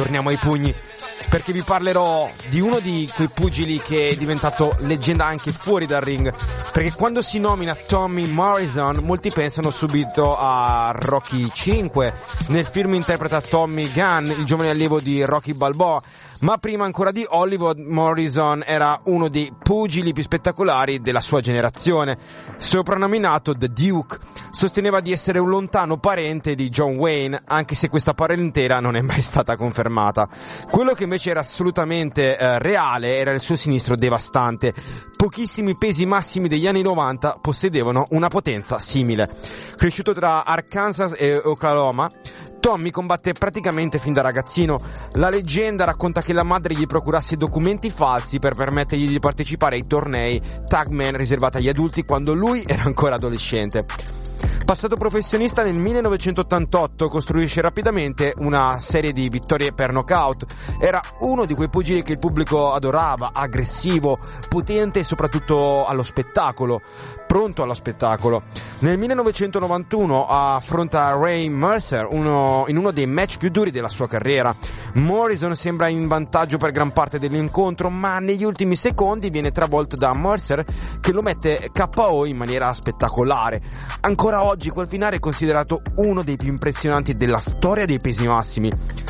torniamo ai pugni, perché vi parlerò di uno di quei pugili che è diventato leggenda anche fuori dal ring, perché quando si nomina Tommy Morrison molti pensano subito a Rocky 5. Nel film interpreta Tommy Gunn, il giovane allievo di Rocky Balboa, ma prima ancora di Hollywood Morrison era uno dei pugili più spettacolari della sua generazione. Soprannominato The Duke, sosteneva di essere un lontano parente di John Wayne, anche se questa parentela non è mai stata confermata. Quello che invece era assolutamente reale era il suo sinistro devastante. Pochissimi pesi massimi degli anni 90 possedevano una potenza simile. Cresciuto tra Arkansas e Oklahoma, Tommy combatte praticamente fin da ragazzino. La leggenda racconta che la madre gli procurasse documenti falsi per permettergli di partecipare ai tornei Tagman riservati agli adulti quando lui era ancora adolescente. Passato professionista, nel 1988 costruisce rapidamente una serie di vittorie per knockout. Era uno di quei pugili che il pubblico adorava, aggressivo, potente e soprattutto allo spettacolo, pronto allo spettacolo. Nel 1991 affronta Ray Mercer in uno dei match più duri della sua carriera. Morrison sembra in vantaggio per gran parte dell'incontro, ma negli ultimi secondi viene travolto da Mercer, che lo mette KO in maniera spettacolare. Ancora oggi quel finale è considerato uno dei più impressionanti della storia dei pesi massimi.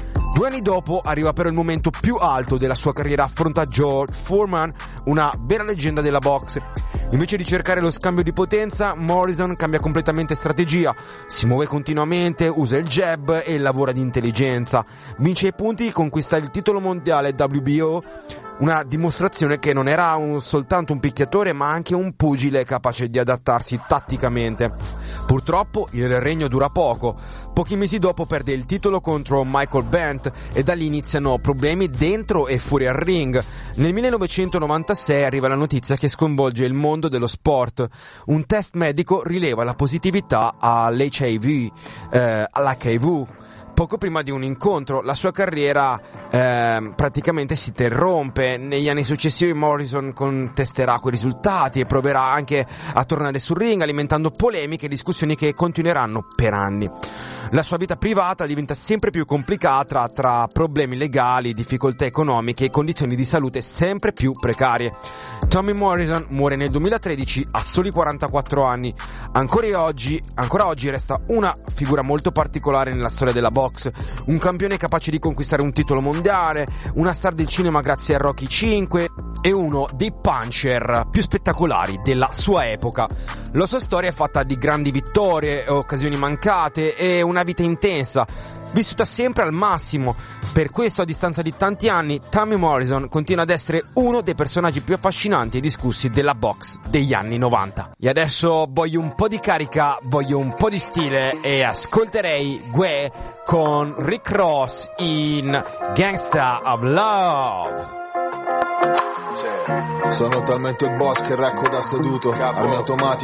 2 anni dopo arriva però il momento più alto della sua carriera, affronta George Foreman, una vera leggenda della boxe. Invece di cercare lo scambio di potenza, Morrison cambia completamente strategia, si muove continuamente, usa il jab e lavora di intelligenza. Vince i punti, conquista il titolo mondiale WBO, una dimostrazione che non era soltanto un picchiatore ma anche un pugile capace di adattarsi tatticamente. Purtroppo il regno dura poco. Pochi mesi dopo perde il titolo contro Michael Bent e da lì iniziano problemi dentro e fuori al ring. Nel 1996 arriva la notizia che sconvolge il mondo dello sport. Un test medico rileva la positività all'HIV. Poco prima di un incontro la sua carriera praticamente si interrompe. Negli anni successivi Morrison contesterà quei risultati e proverà anche a tornare sul ring, alimentando polemiche e discussioni che continueranno per anni. La sua vita privata diventa sempre più complicata tra problemi legali, difficoltà economiche e condizioni di salute sempre più precarie. Tommy Morrison muore nel 2013 a soli 44 anni. Ancora oggi resta una figura molto particolare nella storia della box, un campione capace di conquistare un titolo mondiale, una star del cinema grazie a Rocky 5 e uno dei puncher più spettacolari della sua epoca. La sua storia è fatta di grandi vittorie, occasioni mancate e una vita intensa, vissuta sempre al massimo. Per questo, a distanza di tanti anni, Tommy Morrison continua ad essere uno dei personaggi più affascinanti e discussi della box degli anni 90. E adesso voglio un po' di carica, voglio un po' di stile e ascolterei Gue con Rick Ross in Gangsta of Love. Sono talmente il boss che recco da seduto, armi automatiche